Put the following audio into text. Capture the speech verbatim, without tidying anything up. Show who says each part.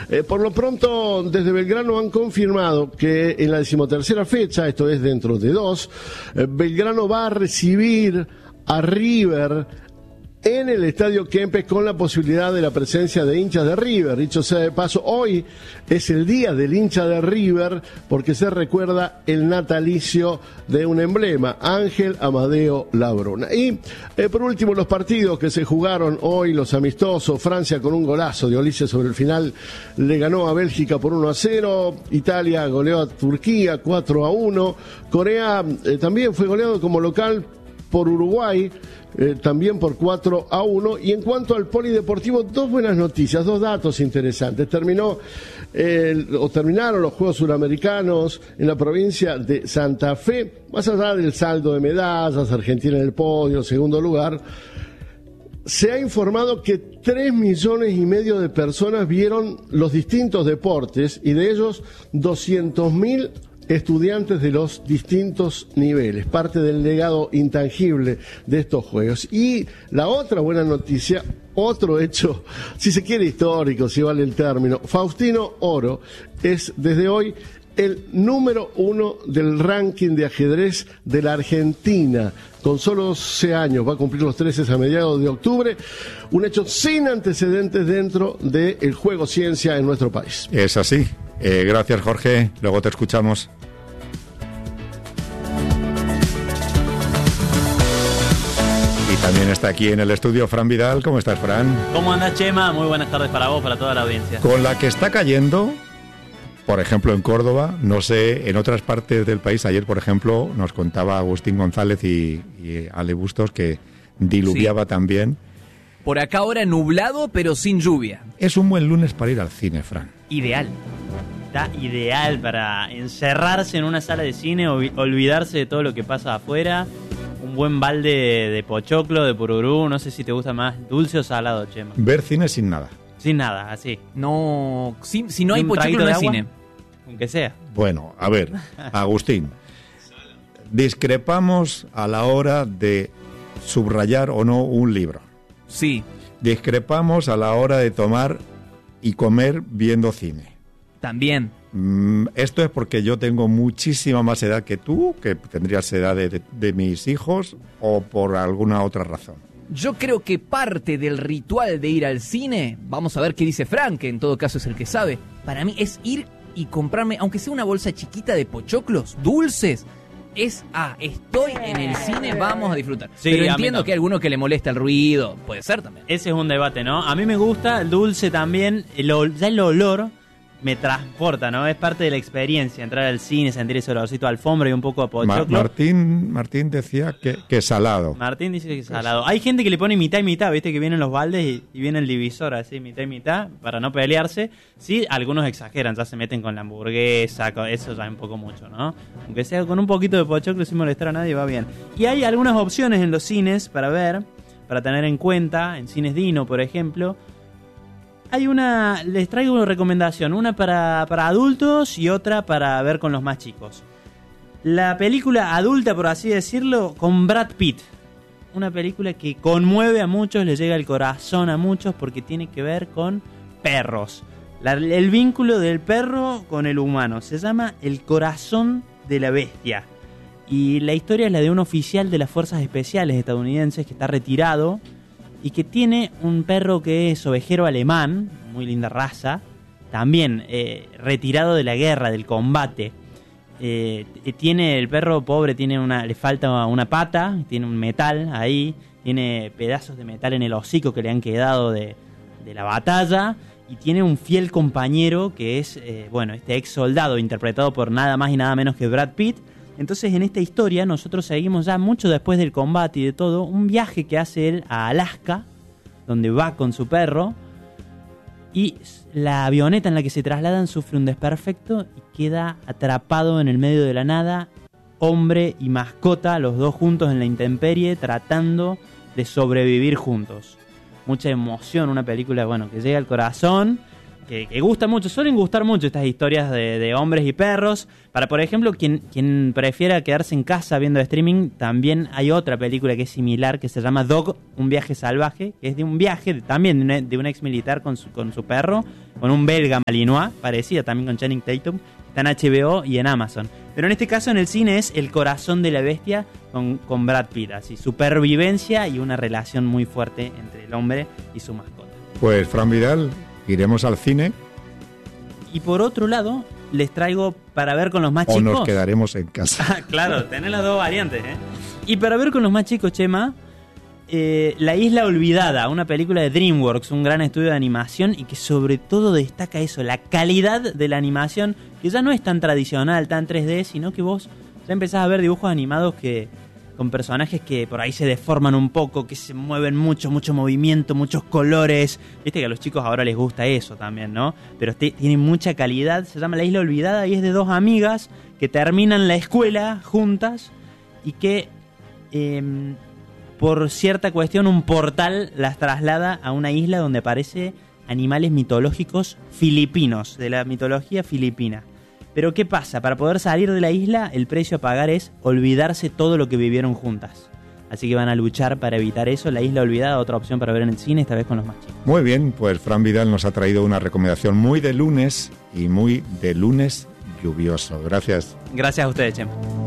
Speaker 1: Eh, por lo pronto, desde Belgrano han confirmado que en la decimotercera fecha, esto es dentro de dos, eh, Belgrano va a recibir a River en el Estadio Kempes con la posibilidad de la presencia de hinchas de River. Dicho sea de paso, hoy es el día del hincha de River porque se recuerda el natalicio de un emblema, Ángel Amadeo Labruna. Y eh, por último, los partidos que se jugaron hoy, los amistosos. Francia con un golazo de Olise sobre el final le ganó a Bélgica por uno a cero, Italia goleó a Turquía cuatro a uno, Corea eh, también fue goleado como local por Uruguay, eh, también por cuatro a uno. Y en cuanto al polideportivo, dos buenas noticias, dos datos interesantes. Terminó eh, o terminaron los Juegos Suramericanos en la provincia de Santa Fe. Más allá del saldo de medallas, Argentina en el podio, segundo lugar, se ha informado que tres millones y medio de personas vieron los distintos deportes y de ellos doscientos mil estudiantes de los distintos niveles, parte del legado intangible de estos Juegos. Y la otra buena noticia, otro hecho, si se quiere histórico, si vale el término, Faustino Oro es desde hoy el número uno del ranking de ajedrez de la Argentina. Con solo doce años, va a cumplir los trece a mediados de octubre, un hecho sin antecedentes dentro del juego ciencia en nuestro país.
Speaker 2: Es así. Eh, gracias, Jorge. Luego te escuchamos. Y también está aquí en el estudio Fran Vidal. ¿Cómo estás, Fran?
Speaker 3: ¿Cómo andas, Chema? Muy buenas tardes para vos, para toda la audiencia.
Speaker 2: Con la que está cayendo, por ejemplo, en Córdoba, no sé, en otras partes del país. Ayer, por ejemplo, nos contaba Agustín González y, y Ale Bustos que diluviaba sí. también.
Speaker 4: Por acá ahora nublado, pero sin lluvia.
Speaker 2: Es un buen lunes para ir al cine, Fran.
Speaker 3: Ideal. Está ideal para encerrarse en una sala de cine, olvidarse de todo lo que pasa afuera. Un buen balde de pochoclo, de pururú. No sé si te gusta más dulce o salado, Chema.
Speaker 2: Ver cine sin nada.
Speaker 3: Sin nada, así.
Speaker 4: No, si, si no hay pochoclo no hay cine.
Speaker 3: Aunque sea.
Speaker 2: Bueno, a ver, Agustín. Discrepamos a la hora de subrayar o no un libro.
Speaker 4: Sí.
Speaker 2: Discrepamos a la hora de tomar y comer viendo cine.
Speaker 4: También.
Speaker 2: Mm, esto es porque yo tengo muchísima más edad que tú, que tendrías edad de, de, de mis hijos, o por alguna otra razón.
Speaker 4: Yo creo que parte del ritual de ir al cine, vamos a ver qué dice Frank, que en todo caso es el que sabe, para mí es ir y comprarme, aunque sea una bolsa chiquita de pochoclos, dulces. Es, ah, estoy en el cine, vamos a disfrutar. Sí, pero entiendo que hay alguno que le molesta el ruido, puede ser también.
Speaker 3: Ese es un debate, ¿no? A mí me gusta el dulce también, el, ya el olor me transporta, ¿no? Es parte de la experiencia, entrar al cine, sentir ese olorcito de alfombra y un poco de pochoclo.
Speaker 2: Ma- Martín, Martín decía que, que salado.
Speaker 3: Martín dice que es salado. Hay gente que le pone mitad y mitad, ¿viste? Que vienen los baldes y, y viene el divisor así, mitad y mitad, para no pelearse. Sí, algunos exageran, ya se meten con la hamburguesa, con eso ya es un poco mucho, ¿no? Aunque sea con un poquito de pochoclo sin molestar a nadie, va bien. Y hay algunas opciones en los cines para ver, para tener en cuenta, en Cines Dino, por ejemplo. Hay una, les traigo una recomendación, una para, para adultos y otra para ver con los más chicos. La película adulta, por así decirlo, con Brad Pitt. Una película que conmueve a muchos, le llega al corazón a muchos porque tiene que ver con perros. La, el vínculo del perro con el humano. Se llama El corazón de la bestia. Y la historia es la de un oficial de las fuerzas especiales estadounidenses que está retirado y que tiene un perro que es ovejero alemán, muy linda raza, también eh, retirado de la guerra, del combate. Eh, tiene el perro pobre, tiene una, le falta una pata, tiene un metal ahí, tiene pedazos de metal en el hocico que le han quedado de, de la batalla, y tiene un fiel compañero que es, eh, bueno, este ex soldado interpretado por nada más y nada menos que Brad Pitt. Entonces en esta historia nosotros seguimos ya mucho después del combate y de todo, un viaje que hace él a Alaska, donde va con su perro, y la avioneta en la que se trasladan sufre un desperfecto y queda atrapado en el medio de la nada, hombre y mascota, los dos juntos en la intemperie, tratando de sobrevivir juntos. Mucha emoción, una película, bueno, que llega al corazón. que, que gusta mucho, suelen gustar mucho estas historias de, de hombres y perros. Para, por ejemplo, quien, quien prefiera quedarse en casa viendo streaming, también hay otra película que es similar, que se llama Dog, un viaje salvaje, que es de un viaje de, también de un, de un ex militar con su, con su perro, con un belga malinois, parecida también con Channing Tatum. Está en H B O y en Amazon. Pero en este caso en el cine es El corazón de la bestia con, con Brad Pitt. Así, supervivencia y una relación muy fuerte entre el hombre y su mascota.
Speaker 2: Pues Fran Vidal, iremos al cine.
Speaker 3: Y por otro lado, les traigo para ver con los más
Speaker 2: o
Speaker 3: chicos...
Speaker 2: O nos quedaremos en casa.
Speaker 3: Claro, tenés las dos variantes, ¿eh? Y para ver con los más chicos, Chema... Eh, La Isla Olvidada, una película de DreamWorks, un gran estudio de animación y que sobre todo destaca eso, la calidad de la animación, que ya no es tan tradicional, tan tres D, sino que vos ya empezás a ver dibujos animados que con personajes que por ahí se deforman un poco, que se mueven mucho, mucho movimiento, muchos colores. Viste que a los chicos ahora les gusta eso también, ¿no? Pero t- tiene mucha calidad, se llama La Isla Olvidada y es de dos amigas que terminan la escuela juntas y que... Eh, por cierta cuestión, un portal las traslada a una isla donde aparece animales mitológicos filipinos, de la mitología filipina. Pero ¿qué pasa? Para poder salir de la isla, el precio a pagar es olvidarse todo lo que vivieron juntas. Así que van a luchar para evitar eso. La Isla Olvidada, otra opción para ver en el cine, esta vez con los más chicos.
Speaker 2: Muy bien, pues Fran Vidal nos ha traído una recomendación muy de lunes y muy de lunes lluvioso. Gracias.
Speaker 3: Gracias a ustedes, Chema.